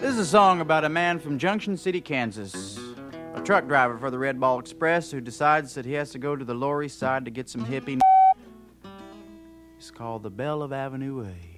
This is a song about a man from Junction City, Kansas, a truck driver for the Red Ball Express who decides that he has to go to the Lower East Side to get some hippie. It's called The Belle of Avenue A.